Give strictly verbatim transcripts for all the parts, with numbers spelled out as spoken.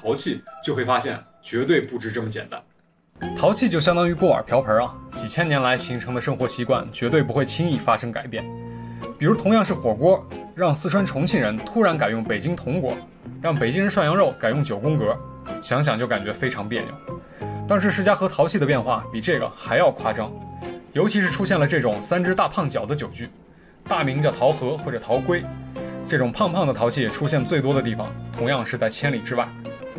陶器，就会发现绝对不止这么简单。 陶器就相当于锅碗瓢盆啊，几千年来形成的生活习惯绝对不会轻易发生改变。比如同样是火锅，让四川重庆人突然改用北京铜锅，让北京人涮羊肉改用九宫格，想想就感觉非常别扭。当时石家河陶器的变化比这个还要夸张，尤其是出现了这种三只大胖脚的酒具，大名叫陶盒或者陶龟。这种胖胖的陶器出现最多的地方，同样是在千里之外。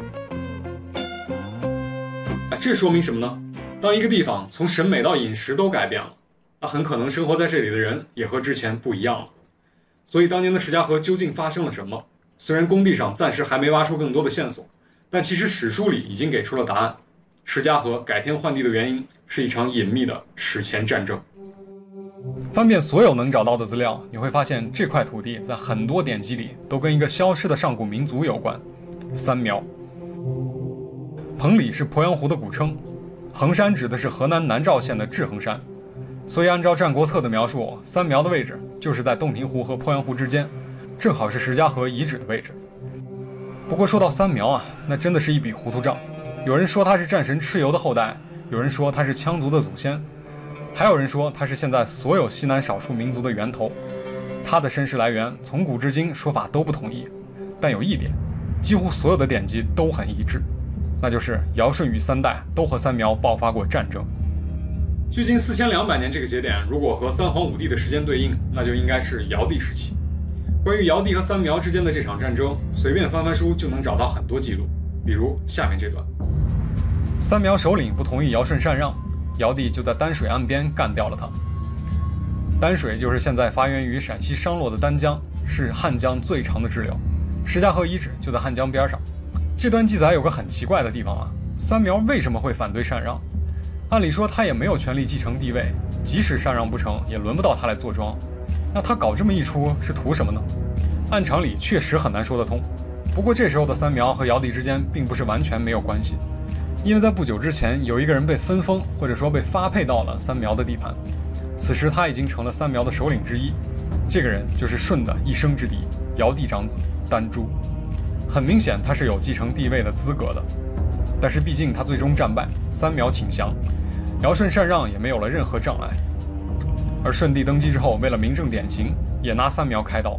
这说明什么呢？当一个地方从审美到饮食都改变了，那很可能生活在这里的人也和之前不一样了。所以当年的石家河究竟发生了什么？虽然工地上暂时还没挖出更多的线索，但其实史书里已经给出了答案。石家河改天换地的原因是一场隐秘的史前战争。 翻遍所有能找到的资料，你会发现这块土地在很多典籍里都跟一个消失的上古民族有关——三苗。彭里是鄱阳湖的古称，衡山指的是河南南诏县的志衡山，所以按照《战国策》的描述，三苗的位置就是在洞庭湖和鄱阳湖之间，正好是石家河遗址的位置。不过说到三苗啊，那真的是一笔糊涂账。有人说他是战神蚩尤的后代，有人说他是羌族的祖先，还有人说他是现在所有西南少数民族的源头。他的身世来源从古至今说法都不统一，但有一点，几乎所有的典籍都很一致，那就是尧舜禹三代都和三苗爆发过战争。 距今四千两百年这个节点，如果和三皇五帝的时间对应，那就应该是尧帝时期。关于尧帝和三苗之间的这场战争，随便翻翻书就能找到很多记录，比如下面这段： 三苗首领不同意尧舜禅让，尧帝就在丹水岸边干掉了他。丹水就是现在发源于陕西商洛的丹江，是汉江最长的支流，石家河遗址就在汉江边上。这段记载有个很奇怪的地方啊，三苗为什么会反对禅让？按理说他也没有权利继承帝位，即使禅让不成，也轮不到他来坐庄。那他搞这么一出是图什么呢？按常理确实很难说得通。不过这时候的三苗和尧帝之间并不是完全没有关系，因为在不久之前，有一个人被分封，或者说被发配到了三苗的地盘。此时他已经成了三苗的首领之一，这个人就是舜的一生之敌，尧帝长子丹朱。很明显他是有继承帝位的资格的，但是毕竟他最终战败，三苗请降，尧舜禅让也没有了任何障碍。而舜帝登基之后，为了明正典刑，也拿三苗开刀。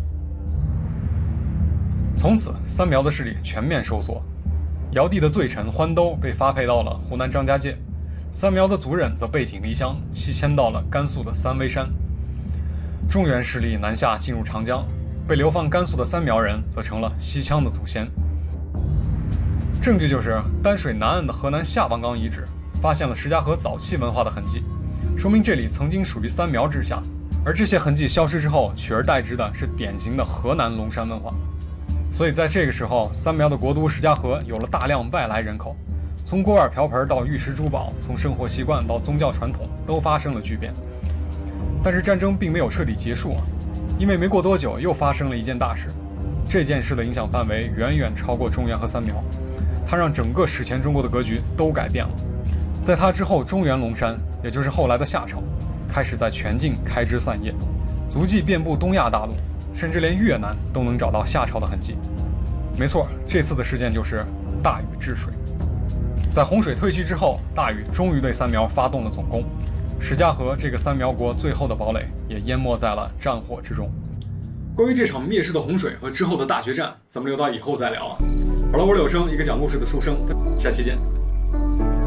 从此三苗的势力全面收缩，尧帝的罪臣欢兜被发配到了湖南张家界，三苗的族人则背井离乡，西迁到了甘肃的三危山。中原势力南下进入长江，被流放甘肃的三苗人则成了西羌的祖先。证据就是丹水南岸的河南下王岗遗址发现了石家河早期文化的痕迹，说明这里曾经属于三苗之下。而这些痕迹消失之后，取而代之的是典型的河南龙山文化。所以在这个时候，三苗的国都石家河有了大量外来人口，从锅碗瓢盆到玉石珠宝，从生活习惯到宗教传统都发生了巨变。但是战争并没有彻底结束啊，因为没过多久又发生了一件大事。这件事的影响范围远远超过中原和三苗，它让整个史前中国的格局都改变了。在它之后，中原龙山，也就是后来的夏朝，开始在全境开枝散叶，足迹遍布东亚大陆，甚至连越南都能找到夏朝的痕迹。没错，这次的事件就是大禹治水。在洪水退去之后，大禹终于对三苗发动了总攻，石家河这个三苗国最后的堡垒也淹没在了战火之中。 关于这场灭世的洪水和之后的大决战，咱们留到以后再聊啊。好了，我是柳生，一个讲故事的书生，下期见。